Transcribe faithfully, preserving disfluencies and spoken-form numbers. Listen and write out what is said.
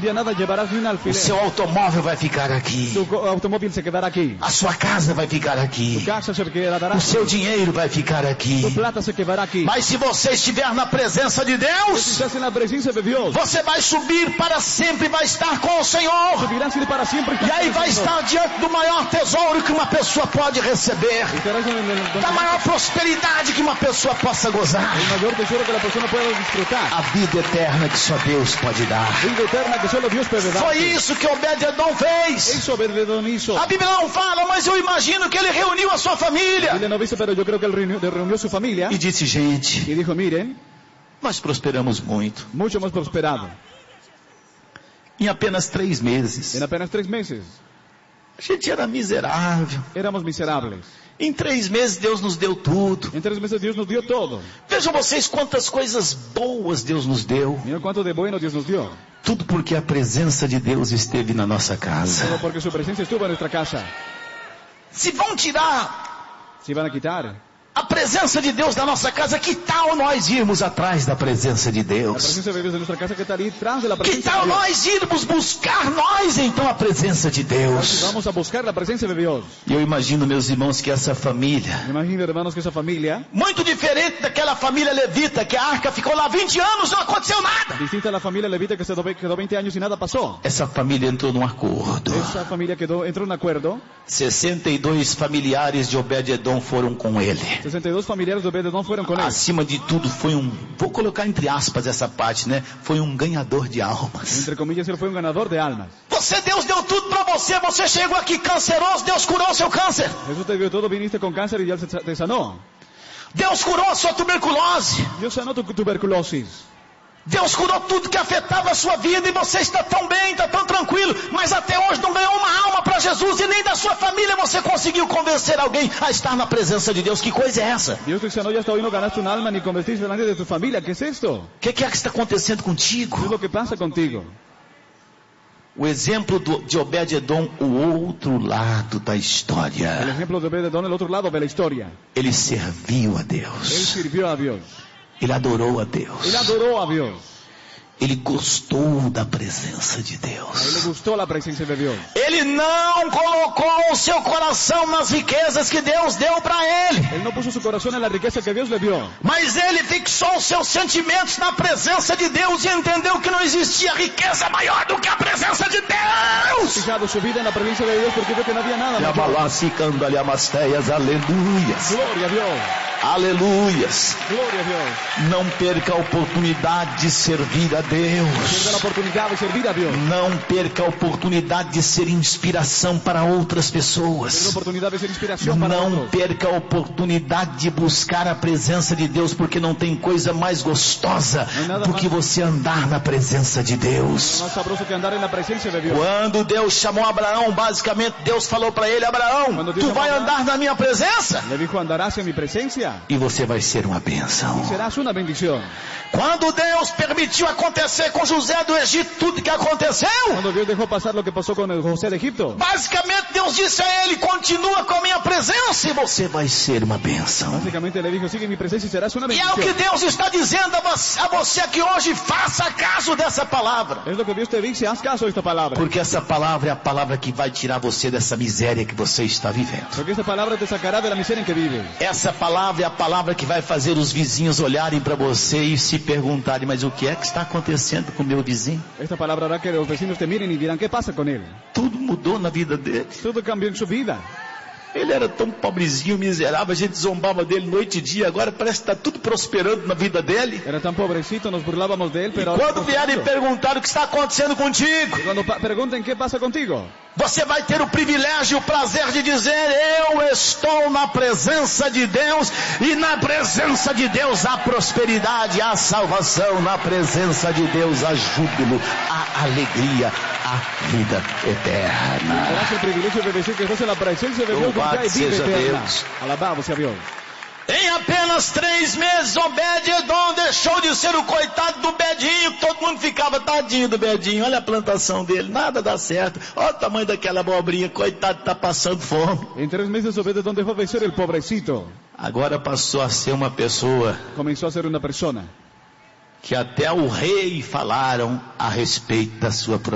día nada llevarás ni un O alfiler. seu automóvel vai ficar aqui. Tu co- automóvil se quedará aquí. A sua casa vai ficar aqui. Tu casa se quedará O aquí. seu dinheiro vai ficar aqui. Tu plata se quedará aquí. Mas se você estiver na presença de Si Deus, estás en la presencia de Dios, você vai subir para sempre, vai estar com o Senhor. subirás ir para siempre. E aí vai estar diante do maior tesouro que uma pessoa pode receber. Estarás en el, en el- Da maior prosperidade que uma pessoa possa gozar. el mayor tesoro que la persona pueda disfrutar. A vida eterna que só Deus pode dar. Vida eterna que solo Dios puede dar. Foi isso que Obed-Edom fez. Eso Obed-Edom hizo. A Bíblia não fala, mas eu imagino que ele reuniu a sua família. Él no viste, pero yo creo que él reunió, reunió su familia E disse, gente, y dijo, miren, nós prosperamos muito. mucho hemos prosperado. Em apenas três meses. En apenas tres meses A gente era miserável. éramos miserables. Em três meses Deus nos deu tudo. En tres meses Dios nos dio todo. Vejam vocês quantas coisas boas Deus nos deu. Miren cuánto de bueno Dios nos dio. Tudo porque a presença de Deus esteve na nossa casa. Todo porque su presencia estuvo en nuestra casa. Se vão tirar Si van a quitar a presença de Deus da nossa casa, que tal nós irmos atrás da presença de la Deus? presencia de Dios de nuestra casa, ¿qué tal ir tras de la Que presencia tal de Dios? nós irmos buscar nós então a presença de Deus? Vamos a buscar la presencia de Dios. E eu imagino, meus irmãos, que essa família, Me imagino, hermanos, que esa familia, muito diferente daquela família levita, que a arca ficou lá vinte anos, não aconteceu nada. distinta a la familia levita que se quedó veinte años y nada pasó. Essa família entrou num acordo. Esa familia quedó, entró en un acuerdo. sessenta e dois familiares de Obed-Edom foram com ele. sesenta y dos familiares de Obed-Edom fueron con él. Acima de tudo, foi um, vou colocar entre aspas essa parte, né? Foi um ganhador de almas. Entre comillas, él fue un ganador de almas. Você, Deus deu tudo para você. Você chegou aqui canceroso, Deus curou o seu câncer. Jesús te dio todo, viniste con cáncer y ya se- te sanó. Deus curou a sua tuberculose. Dios sanó tu tuberculosis. Deus curou tudo que afetava a sua vida e você está tão bem, está tão tranquilo, mas até hoje não ganhou uma alma para Jesus e nem da sua família você conseguiu convencer alguém a estar na presença de Deus. Que coisa é essa? Dios te sanó y hasta hoy no ganaste un alma ni convertiste delante de tu familia. ¿Qué es esto? O que, que é que está acontecendo ¿Qué es contigo? lo que pasa contigo? O exemplo do, de Obed-Edom, o outro lado da El história. ejemplo de Obed-Edom, el otro lado de la historia. Ele serviu a Él Deus. sirvió a Dios. Ele adorou a Él Deus. adoró a Dios. Ele gostou da presença de A él le Deus. gustó la presencia de Dios. Ele não colocou o seu coração nas riquezas que Deus deu para ele. Él no puso su corazón en la riqueza que Dios le dio. Mas ele fixou os seus sentimentos na presença de Deus e entendeu que não existia riqueza maior do que a presença de Deus. Fijado su vida en la presencia de Dios porque vio que no había nada mayor. Aleluias. Gloria a Dios. Aleluias. Gloria a Dios. Não perca a oportunidade de servir a Pierda la Deus. oportunidad de servir a Dios. Não perca a oportunidade de ser inspiração para outras Pierda la pessoas. oportunidad de ser inspiración para Não otros. perca a oportunidade de buscar a presença de Deus, porque não tem coisa mais gostosa do que você andar na presença de Es Deus. más sabroso que andar en la presencia de Dios. Quando Deus chamou Abraão, basicamente Deus falou para ele: Abraão, Quando Deus tu vai chamou andar na minha presença Le dijo, andarás en mi presencia e você vai ser uma bênção. y serás una bendición. Quando Deus permitiu acontecer com José do Egito tudo que aconteceu, Cuando Dios dejó pasar lo que pasó con el José de Egipto, basicamente Deus disse a ele: continua com a minha presença e você vai ser uma bênção. básicamente le dijo, sigue mi presencia y serás una E é o que bendición. Deus está dizendo a você, a você que hoje, faça caso dessa palavra. Es lo que Dios te dice, haz caso a esta palabra. Porque essa palavra é a palavra que vai tirar você dessa miséria que você está vivendo. Porque esta palabra te sacará de la miseria en que vives. Essa palavra é a palavra que vai fazer os vizinhos olharem para você e se perguntarem: mas o que é que está acontecendo com o meu vizinho? Esta palabra hará que los vecinos te miren y dirán, ¿qué pasa con él? Tudo mudou na vida dele. Todo cambió en su vida. Ele era tão pobrezinho, miserável, a gente zombava dele noite e dia, agora parece que está tudo prosperando na vida dele. Era tan pobrecito, nos burlábamos de él, E pero ahora quando está vierem prosperando. perguntar o que está acontecendo contigo, Y cuando pa- pregunten, ¿qué pasa contigo? você vai ter o privilégio e o prazer de dizer: eu estou na presença de Deus, e na presença de Deus há prosperidade, há salvação, na presença de Deus há júbilo, há alegria, há vida eterna. Tendrás el privilegio de decir que estás en la presencia de Dios donde Louvado hay vida seja eterna. Deus. Alabado sea Dios. Em apenas três meses, Obed-Edom deixou de ser o coitado do Bedinho, que todo mundo ficava: tadinho do Bedinho, olha a plantação dele, nada dá certo, olha o tamanho daquela abobrinha, coitado, está passando fome. En tres meses Obed-Edom dejó de ser el pobrecito. Agora passou a ser uma pessoa Comenzó a ser una persona que até o rei falaram a respeito da sua